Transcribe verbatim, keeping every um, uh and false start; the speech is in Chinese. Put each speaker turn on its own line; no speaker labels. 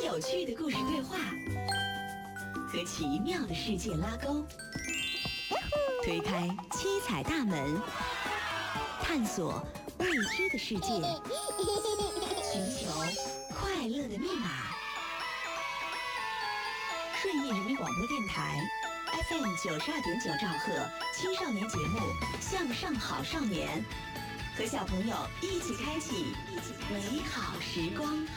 有趣的故事对话，和奇妙的世界拉钩，推开七彩大门，探索未知的世界，寻求快乐的密码。顺义人民广播电台 F M 九十二点九兆赫青少年节目《向上好少年》，和小朋友一起开启美好时光。